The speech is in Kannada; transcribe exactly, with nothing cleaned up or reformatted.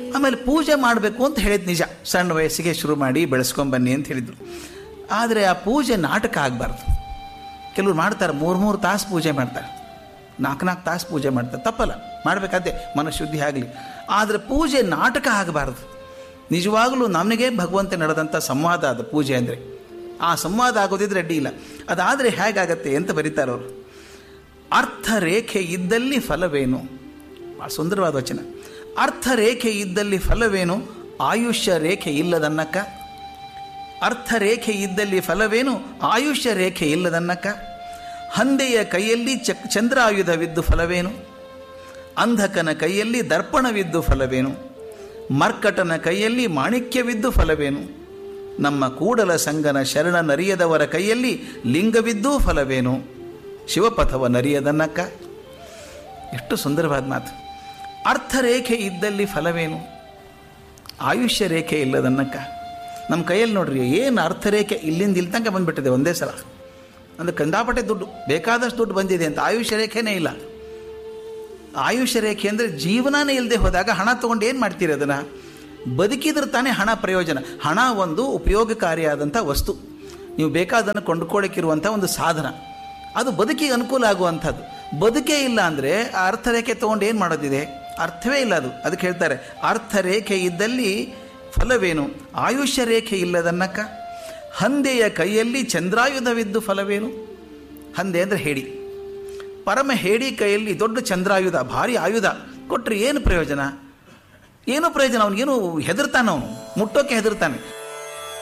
ಆಮೇಲೆ ಪೂಜೆ ಮಾಡಬೇಕು ಅಂತ ಹೇಳಿದ್ದು ನಿಜ, ಸಣ್ಣ ವಯಸ್ಸಿಗೆ ಶುರು ಮಾಡಿ ಬೆಳೆಸ್ಕೊಂಬನ್ನಿ ಅಂತ ಹೇಳಿದರು. ಆದರೆ ಆ ಪೂಜೆ ನಾಟಕ ಆಗಬಾರ್ದು. ಕೆಲವ್ರು ಮಾಡ್ತಾರೆ, ಮೂರು ಮೂರು ತಾಸು ಪೂಜೆ ಮಾಡ್ತಾರೆ, ನಾಲ್ಕು ನಾಲ್ಕು ತಾಸು ಪೂಜೆ ಮಾಡ್ತಾರೆ. ತಪ್ಪಲ್ಲ, ಮಾಡಬೇಕಾದ್ದೆ, ಮನಃಶುದ್ಧಿ ಆಗಲಿ. ಆದರೆ ಪೂಜೆ ನಾಟಕ ಆಗಬಾರ್ದು. ನಿಜವಾಗಲೂ ನಮಗೆ ಭಗವಂತ ನಡೆದಂಥ ಸಂವಾದ ಅದು ಪೂಜೆ ಅಂದರೆ. ಆ ಸಂವಾದ ಆಗೋದಿದ್ರೆ ಅಡ್ಡಿ ಇಲ್ಲ. ಅದಾದರೆ ಹೇಗಾಗತ್ತೆ ಅಂತ ಬರೀತಾರೆ ಅವರು. ಅರ್ಥ ರೇಖೆ ಇದ್ದಲ್ಲಿ ಫಲವೇನು, ಭಾಳ ಸುಂದರವಾದ ವಚನ. ಅರ್ಥ ರೇಖೆ ಇದ್ದಲ್ಲಿ ಫಲವೇನು, ಆಯುಷ್ಯ ರೇಖೆ ಇಲ್ಲದನ್ನಕ್ಕ. ಅರ್ಥ ರೇಖೆ ಇದ್ದಲ್ಲಿ ಫಲವೇನು, ಆಯುಷ್ಯ ರೇಖೆ ಇಲ್ಲದನ್ನಕ್ಕ. ಹಂದೆಯ ಕೈಯಲ್ಲಿ ಚಕ್ ಚಂದ್ರಾಯುಧವಿದ್ದು ಫಲವೇನು, ಅಂಧಕನ ಕೈಯಲ್ಲಿ ದರ್ಪಣವಿದ್ದು ಫಲವೇನು, ಮರ್ಕಟನ ಕೈಯಲ್ಲಿ ಮಾಣಿಕ್ಯವಿದ್ದು ಫಲವೇನು, ನಮ್ಮ ಕೂಡಲ ಸಂಗನ ಶರಣ ನರಿಯದವರ ಕೈಯಲ್ಲಿ ಲಿಂಗವಿದ್ದೂ ಫಲವೇನು, ಶಿವಪಥವ ನರಿಯದನ್ನಕ್ಕ. ಎಷ್ಟು ಸುಂದರವಾದ ಮಾತು. ಅರ್ಥರೇಖೆ ಇದ್ದಲ್ಲಿ ಫಲವೇನು, ಆಯುಷ್ಯ ರೇಖೆ ಇಲ್ಲದನ್ನಕ್ಕ. ನಮ್ಮ ಕೈಯಲ್ಲಿ ನೋಡ್ರಿ, ಏನು ಅರ್ಥರೇಖೆ ಇಲ್ಲಿಂದ ಇಲ್ಲಿ ತನಕ ಬಂದುಬಿಟ್ಟಿದೆ ಒಂದೇ ಸಲ. ಅಂದರೆ ಕಂದಾಪಟ್ಟೆ ದುಡ್ಡು, ಬೇಕಾದಷ್ಟು ದುಡ್ಡು ಬಂದಿದೆ ಅಂತ. ಆಯುಷ್ಯ ರೇಖೆನೇ ಇಲ್ಲ. ಆಯುಷ್ಯ ರೇಖೆ ಅಂದರೆ ಜೀವನನೇ ಇಲ್ಲದೆ ಹೋದಾಗ ಹಣ ತೊಗೊಂಡು ಏನು ಮಾಡ್ತೀರಿ? ಅದನ್ನು ಬದುಕಿದ್ರೆ ತಾನೇ ಹಣ ಪ್ರಯೋಜನ. ಹಣ ಒಂದು ಉಪಯೋಗಕಾರಿಯಾದಂಥ ವಸ್ತು, ನೀವು ಬೇಕಾದನ್ನು ಕೊಂಡುಕೊಳ್ಳಿಕ್ಕಿರುವಂಥ ಒಂದು ಸಾಧನ. ಅದು ಬದುಕಿಗೆ ಅನುಕೂಲ ಆಗುವಂಥದ್ದು. ಬದುಕೇ ಇಲ್ಲ ಅಂದರೆ ಆ ಅರ್ಥರೇಖೆ ತೊಗೊಂಡು ಏನು ಮಾಡೋದಿದೆ? ಅರ್ಥವೇ ಇಲ್ಲ ಅದು. ಅದಕ್ಕೆ ಹೇಳ್ತಾರೆ, ಅರ್ಥರೇಖೆ ಇದ್ದಲ್ಲಿ ಫಲವೇನು, ಆಯುಷ್ಯ ರೇಖೆ ಇಲ್ಲದನ್ನಕ್ಕ. ಹಂದೆಯ ಕೈಯಲ್ಲಿ ಚಂದ್ರಾಯುಧವಿದ್ದು ಫಲವೇನು. ಹಂದೆ ಅಂದರೆ ಹೇಡಿ, ಪರಮ ಹೇಡಿ ಕೈಯಲ್ಲಿ ದೊಡ್ಡ ಚಂದ್ರಾಯುಧ, ಭಾರಿ ಆಯುಧ ಕೊಟ್ಟರೆ ಏನು ಪ್ರಯೋಜನ? ಏನೂ ಪ್ರಯೋಜನ? ಅವನಿಗೇನು ಹೆದರ್ತಾನೆ, ಅವನು ಮುಟ್ಟೋಕ್ಕೆ ಹೆದರ್ತಾನೆ.